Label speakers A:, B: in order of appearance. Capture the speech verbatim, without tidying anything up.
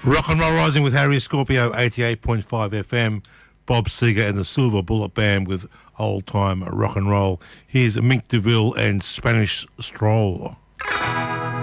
A: Rock and Roll Rising with Harry Scorpio, eighty-eight point five F M. Bob Seger and the Silver Bullet Band with Old Time Rock and Roll. Here's Mink DeVille and Spanish Stroll.